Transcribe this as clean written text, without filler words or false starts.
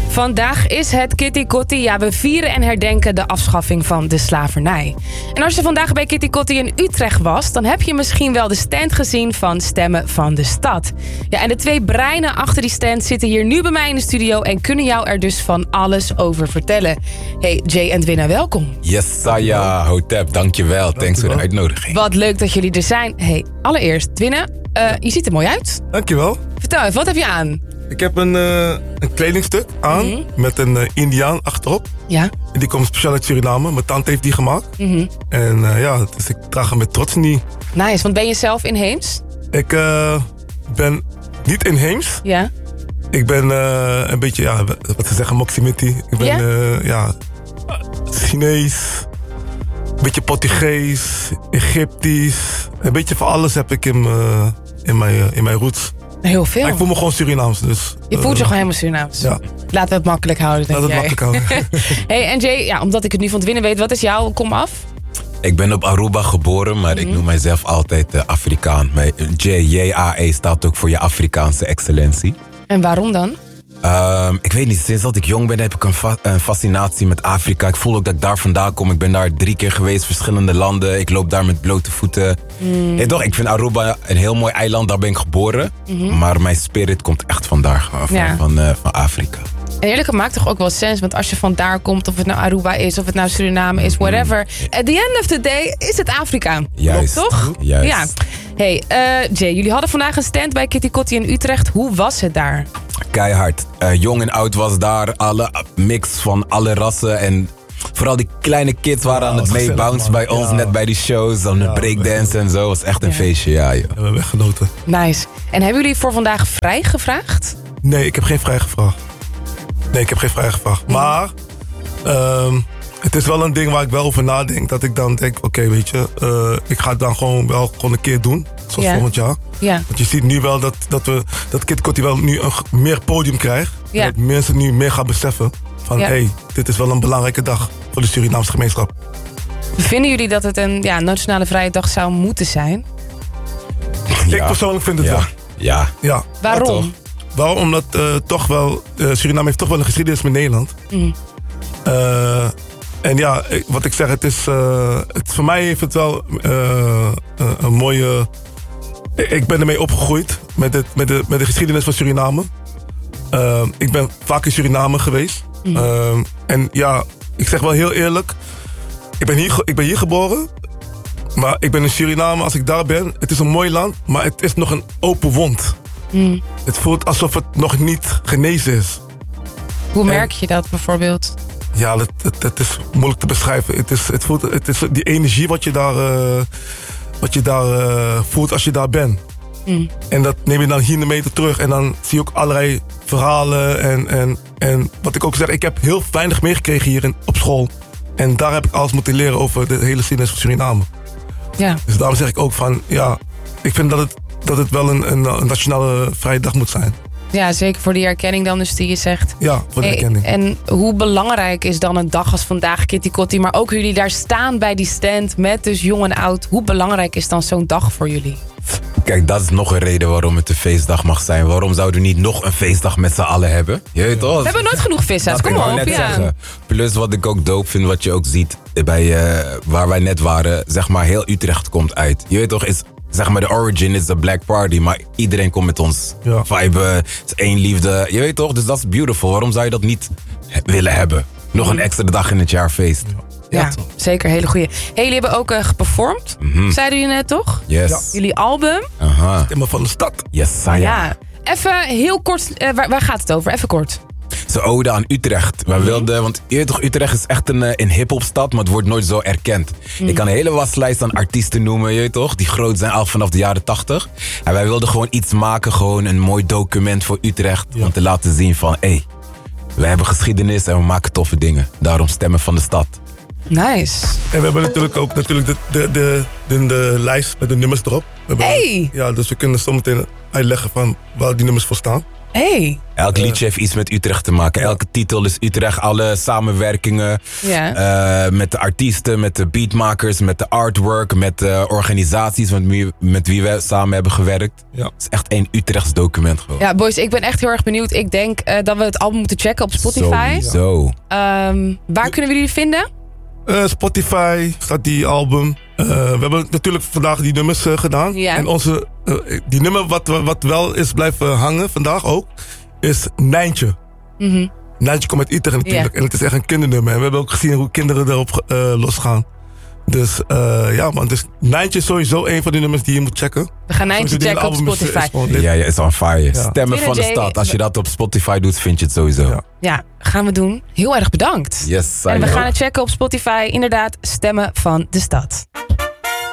Vandaag is het Kitty Kotti. Ja, we vieren en herdenken de afschaffing van de slavernij. En als je vandaag bij Kitty Kotti in Utrecht was, dan heb je misschien wel de stand gezien van Stemmen van de Stad. Ja, en de twee breinen achter die stand zitten hier nu bij mij in de studio en kunnen jou er dus van alles over vertellen. Hey, Jay en Dwina, welkom. Yes, Saya, Hotep, dankjewel. Thanks voor de uitnodiging. Wat leuk dat jullie er zijn. Hey, allereerst, Dwina, je ziet er mooi uit. Dankjewel. Vertel even, wat heb je aan? Ik heb een kledingstuk aan met een Indiaan achterop. Ja. En die komt speciaal uit Suriname. Mijn tante heeft die gemaakt. En dus ik draag hem met trots nu. Nice, want ben je zelf inheems? Ik ben niet inheems. Ja. Ik ben een beetje, wat ze zeggen, Moximiti. Ik ben Chinees, een beetje Portugees, Egyptisch. Een beetje van alles heb ik in mijn roots. Heel veel. Maar ik voel me gewoon Surinaams. Dus, Je voelt je gewoon helemaal Surinaams. Ja. Laten we het makkelijk houden, denk Laten we het makkelijk houden. Hey, en Jay, omdat ik het nu van Dwina weet, wat is jouw komaf? Ik ben op Aruba geboren, maar ik noem mijzelf altijd Afrikaan. Mijn J-A-E staat ook voor je Afrikaanse excellentie. En waarom dan? Ik weet niet, sinds dat ik jong ben heb ik een fascinatie met Afrika. Ik voel ook dat ik daar vandaan kom. Ik ben daar 3 keer geweest, verschillende landen. Ik loop daar met blote voeten. Hey, toch, ik vind Aruba een heel mooi eiland, daar ben ik geboren. Maar mijn spirit komt echt vandaar, van Afrika. En eerlijk, het maakt toch ook wel sens, want als je vandaar komt, of het nou Aruba is, of het nou Suriname is, whatever. At the end of the day is het Afrika. Juist. Toch? Juist. Ja. Hey, Jay, jullie hadden vandaag een stand bij Kitty Kotti in Utrecht. Hoe was het daar? Keihard. Jong en oud was daar. Alle mix van alle rassen. En vooral die kleine kids waren aan het meebouncen bij ons. Net bij die shows. Dan het breakdance en zo. Was echt een feestje, ja. We hebben weggenoten. Nice. En hebben jullie voor vandaag vrij gevraagd? Nee, ik heb geen vrij gevraagd. Maar het is wel een ding waar ik wel over nadenk. Dat ik dan denk, oké, weet je, ik ga het dan gewoon een keer doen. Zoals volgend jaar. Ja. Want je ziet nu wel dat Kitty Kotti wel nu een meer podium krijgt. Ja. Dat mensen nu meer gaan beseffen van, hey, dit is wel een belangrijke dag voor de Surinaamse gemeenschap. Vinden jullie dat het een nationale vrije dag zou moeten zijn? Ja. Ik persoonlijk vind het wel. Ja. Waarom? Ja, waarom? Omdat toch wel, Suriname heeft toch wel een geschiedenis met Nederland. En ja, wat ik zeg, voor mij heeft het wel een mooie... Ik ben ermee opgegroeid met de geschiedenis van Suriname. Ik ben vaak in Suriname geweest. En ja, ik zeg wel heel eerlijk, ik ben hier geboren, maar ik ben in Suriname als ik daar ben. Het is een mooi land, maar het is nog een open wond. Het voelt alsof het nog niet genezen is. Hoe merk je dat bijvoorbeeld? Ja, het is moeilijk te beschrijven. Het is die energie wat je daar voelt als je daar bent. En dat neem je dan hier mee terug. En dan zie je ook allerlei verhalen. En wat ik ook zeg, ik heb heel weinig meegekregen hier op school. En daar heb ik alles moeten leren over de hele geschiedenis van Suriname. Ja. Dus daarom zeg ik ook van, ja, ik vind dat het wel een nationale vrije dag moet zijn. Ja, zeker voor die erkenning dan dus die je zegt. Ja, voor de erkenning. En hoe belangrijk is dan een dag als vandaag, Kitty Kotti, maar ook jullie daar staan bij die stand met dus jong en oud. Hoe belangrijk is dan zo'n dag voor jullie? Kijk, dat is nog een reden waarom het een feestdag mag zijn. Waarom zouden we niet nog een feestdag met z'n allen hebben? Je weet toch? We hebben nooit genoeg vissa's, kom op. Zeggen. Plus wat ik ook dope vind, wat je ook ziet bij waar wij net waren, zeg maar heel Utrecht komt uit. Je weet toch, zeg maar, de origin is de Black Party, maar iedereen komt met ons viben. Het is één liefde, je weet toch? Dus dat is beautiful. Waarom zou je dat niet willen hebben? Nog een extra dag in het jaar feest. Ja, zeker. Hele goeie. Hey, jullie hebben ook geperformed, zeiden jullie net toch? Yes. Ja. Jullie album. Stemmen van de Stad. Yes, Saya. Ja. Even heel kort, waar gaat het over? Even kort. Ze ode aan Utrecht. Wij wilden, want je weet toch, Utrecht is echt een hiphopstad, maar het wordt nooit zo erkend. Ik kan een hele waslijst aan artiesten noemen, je weet toch, die groot zijn al vanaf de jaren 80. En wij wilden gewoon iets maken, gewoon een mooi document voor Utrecht, om te laten zien van, we hebben geschiedenis en we maken toffe dingen. Daarom Stemmen van de Stad. Nice. En we hebben natuurlijk ook de lijst met de nummers erop. Ja, dus we kunnen zometeen uitleggen van waar die nummers voor staan. Hey. Elk liedje heeft iets met Utrecht te maken. Elke titel is Utrecht. Alle samenwerkingen met de artiesten, met de beatmakers, met de artwork, met de organisaties met wie we samen hebben gewerkt. Ja. Het is echt één Utrechts document gewoon. Ja, boys, ik ben echt heel erg benieuwd. Ik denk dat we het album moeten checken op Spotify. Sowieso. Waar kunnen we jullie vinden? Spotify staat die album. We hebben natuurlijk vandaag die nummers gedaan. Ja. En die nummer wat wel is blijven hangen vandaag ook, is Nijntje. Mm-hmm. Nijntje komt uit Utrecht natuurlijk. En het is echt een kindernummer. En we hebben ook gezien hoe kinderen erop losgaan. Dus dus Nijntje is sowieso een van die nummers die je moet checken. We gaan Nijntje checken op Spotify. Ja, is on fire. Ja. Stemmen van de stad. Als je dat op Spotify doet, vind je het sowieso. Ja, gaan we doen. Heel erg bedankt. Yes, en we gaan het checken op Spotify. Inderdaad, Stemmen van de stad.